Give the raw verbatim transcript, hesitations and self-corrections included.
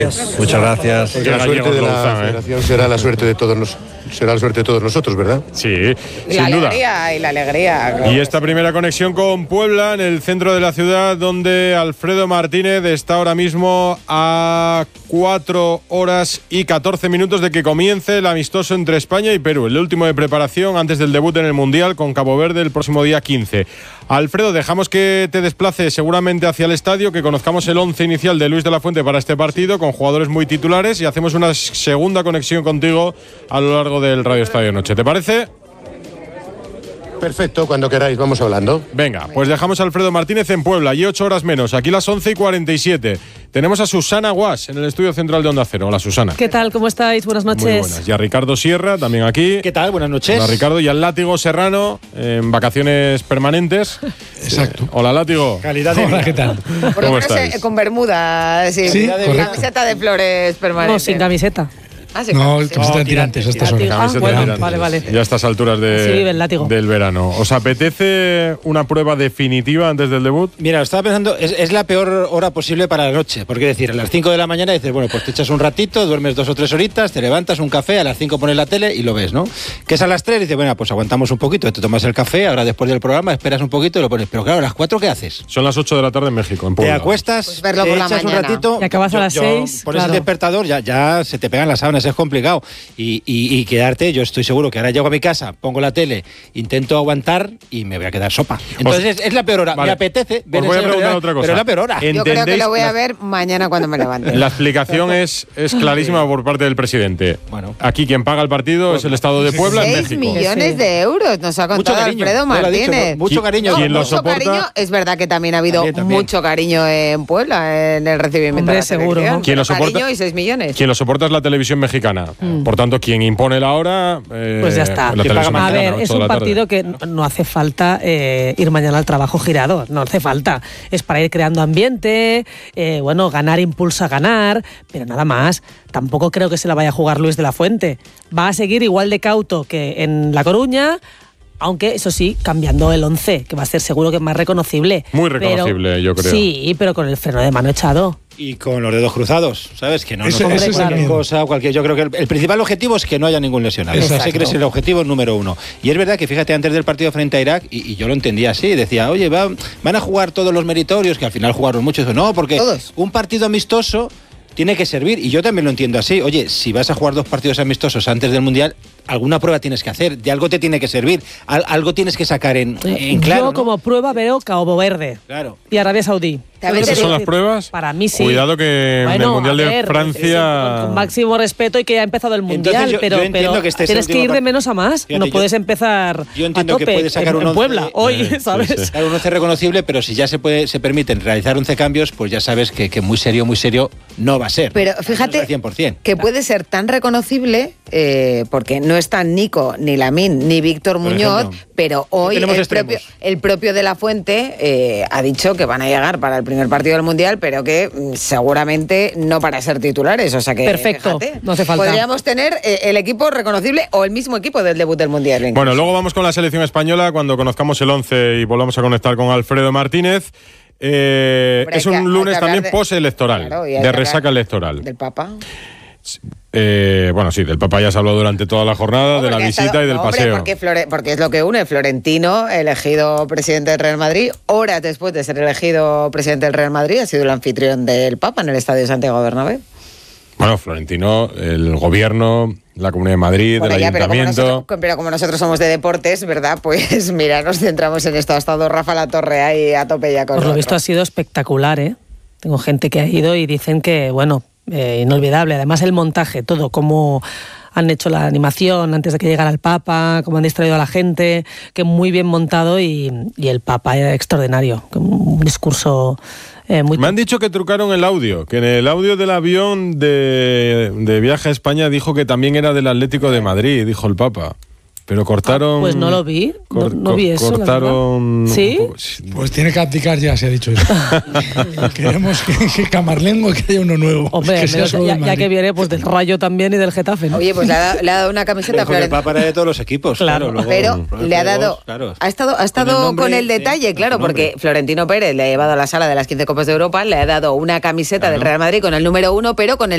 Muchas gracias. Porque la suerte de la federación será la suerte de todos nos, será la suerte de todos nosotros, ¿verdad? Sí, Y sin la duda. alegría, y la alegría. Claro. Y esta primera conexión con Puebla, en el centro de la ciudad, donde Alfredo Martínez está ahora mismo a cuatro horas y catorce minutos de que comience el amistoso entre España y Perú, el último de preparación antes del debut en el Mundial con Cabo Verde el próximo día quince. Alfredo, dejamos que te desplaces seguramente hacia el estadio, que conozcamos el once inicial de Luis de la Fuente para este partido, con jugadores muy titulares, y hacemos una segunda conexión contigo a lo largo del Radio Estadio Noche. ¿Te parece? Perfecto, cuando queráis, vamos hablando. Venga, pues dejamos a Alfredo Martínez en Puebla, y ocho horas menos, aquí las once y cuarenta y siete. Tenemos a Susana Guas en el estudio central de Onda Cero. Hola, Susana. ¿Qué tal? ¿Cómo estáis? Buenas noches. Muy buenas. Y a Ricardo Sierra, también aquí. ¿Qué tal? Buenas noches. Hola, Ricardo. Y al Látigo Serrano, en vacaciones permanentes. Exacto. Eh, hola, Látigo. Calidad de Hola, ¿qué tal? Por lo ¿Cómo menos estáis? eh, con bermuda, sí, Sí, la correcto. camiseta de flores permanente. No, sin camiseta. Ah, sin No, camiseta. camiseta de tirantes a estas horas. Ah, Camiseta bueno, de tirantes. vale, vale. Ya a estas alturas de, Así vive el Látigo. del verano. ¿Os apetece una prueba definitiva antes del debut? Mira, estaba pensando, es, es la peor hora posible para la noche, porque decir, a las cinco de la mañana dices, bueno, pues te echas un ratito, duermes dos o tres horitas, te levantas, un café, a las cinco pones la tele y lo ves, ¿no? Que es a las tres, dices, bueno, pues aguantamos un poquito, te tomas el café, ahora después del programa esperas un poquito y lo pones. Pero claro, a las cuatro, ¿qué haces? Son las ocho de la tarde en México, en Te Puebla. acuestas, Pues verlo te por la echas un mañana. ratito. Y acabas a las seis, Pones claro. el despertador, ya, ya se te pegan las sábanas, es complicado. Y, y, y quedarte, yo estoy seguro que ahora llego a mi casa, pongo la tele, intento aguantar y me voy a quedar sopa. Entonces es, es la peor hora. Vale. Me apetece ver Os voy a esa preguntar realidad, otra cosa. pero es la peor hora. En- Yo creo que ¿Entendéis lo voy a la- ver mañana cuando me levante. La explicación es, es clarísima por parte del presidente. Bueno. Aquí quien paga el partido es el Estado de Puebla en Seis México. millones Sí. de euros nos ha Mucho contado cariño. Alfredo ya lo ha dicho, Martínez. mucho cariño. ¿Quién lo mucho soporta? cariño. Es verdad que también ha habido También, también. mucho cariño en Puebla en el recibimiento Hombre, de la seguro. selección. ¿Quién lo Mucho soporta? cariño y seis millones. Quien lo soporta es la televisión mexicana. Por tanto, quien impone la hora. eh, Pues ya está. la ¿Quién paga televisión más? A mexicana, ver, ocho es de un la tarde. partido que no, no hace falta eh, ir mañana al trabajo girado, no hace falta. Es para ir creando ambiente, eh, bueno, ganar impulsa a ganar, pero nada más. Tampoco creo que se la vaya a jugar Luis de la Fuente. Va a seguir igual de cauto que en La Coruña, aunque eso sí, cambiando el once, que va a ser seguro que más reconocible. Muy Pero- reconocible, yo creo. Sí, pero con el freno de mano echado. Y con los dedos cruzados, ¿sabes? Que no Ese- nos ese es el cualquier miedo. cosa, cualquier. Yo creo que el, el principal objetivo es que no haya ningún lesionado. Exacto. Ese que es el objetivo número uno. Y es verdad que, fíjate, antes del partido frente a Irak, y, y yo lo entendía así, decía, oye, va- van a jugar todos los meritorios, que al final jugaron muchos. Dijo, no, porque Todos. un partido amistoso tiene que servir, y yo también lo entiendo así. Oye, si vas a jugar dos partidos amistosos antes del Mundial, alguna prueba tienes que hacer, de algo te tiene que servir, al- algo tienes que sacar en, en claro. Yo ¿no? como prueba veo Cabo Verde Claro. y Arabia Saudí. También te ¿Esas son digo- las pruebas? Para mí sí. Cuidado que en el Bueno, Mundial a de ver, Francia. sí, con máximo respeto y que ya ha empezado el Mundial, Entonces yo- pero, yo entiendo pero que este es el tienes que último ir de par- menos a más. Fíjate, no yo- puedes empezar yo entiendo a que tope puedes sacar en, un en once, Puebla hoy, eh, ¿sabes? sí, sí. Claro, un once reconocible, pero si ya se puede se permiten realizar once cambios, pues ya sabes que, que muy serio, muy serio no va a ser. Pero Al fíjate menos al cien por ciento. que puede ser tan reconocible, eh, porque no están Nico, ni Lamín, ni Víctor Por Muñoz, ejemplo. pero hoy tenemos el extremos. propio, el propio de la Fuente eh, ha dicho que van a llegar para el primer partido del Mundial, pero que mm, seguramente no para ser titulares. O sea que, Perfecto, fíjate, no hace falta. podríamos tener eh, el equipo reconocible o el mismo equipo del debut del Mundial. incluso. Bueno, luego vamos con la selección española cuando conozcamos el once y volvamos a conectar con Alfredo Martínez. Eh, Hombre, es hay que- un hay lunes que hablar también de- postelectoral, Claro, y hay de que hablar resaca electoral. Del Papa. Eh, bueno, sí, del Papa ya se habló durante toda la jornada, No, de la porque ha visita estado- y del no, hombre, paseo. porque, Flore- porque es lo que une Florentino, elegido presidente del Real Madrid, horas después de ser elegido presidente del Real Madrid, ha sido el anfitrión del Papa en el Estadio Santiago Bernabéu. Bueno, Florentino, el gobierno, la Comunidad de Madrid, Bueno, el ya, pero como, Ayuntamiento. nosotros, pero como nosotros somos de deportes, ¿verdad? Pues mira, nos centramos en esto. Ha estado Rafa La Torre ahí a tope ya con Por lo nosotros. visto ha sido espectacular, ¿eh? Tengo gente que ha ido y dicen que, bueno, eh, inolvidable. Además el montaje, todo, cómo han hecho la animación antes de que llegara el Papa, cómo han distraído a la gente, que muy bien montado y, y el Papa era extraordinario. Un discurso eh, muy... Me han dicho que trucaron el audio, que en el audio del avión de, de viaje a España dijo que también era del Atlético de Madrid, dijo el Papa. Pero cortaron... Ah, pues no lo vi, no- cor- no vi eso, la Cortaron... verdad. ¿Sí? un poco- sí. Pues tiene que abdicar ya, se ha dicho eso. Queremos que, que Camarlengo que haya uno nuevo. Hombre, que sea menos- solo ya, del ya Madrid. que viene pues del Rayo también y del Getafe, ¿no? Oye, pues le ha, dado- le ha dado una camiseta a Porque el Florentino. Papa era de todos los equipos. Claro. Luego- Pero luego le ha los- dado, claro. ha estado, ha Con el estado nombre, con el sí, detalle, con claro, su nombre. porque Florentino Pérez le ha llevado a la sala de las quince Copas de Europa, le ha dado una camiseta Claro. del Real Madrid con el número uno, pero con el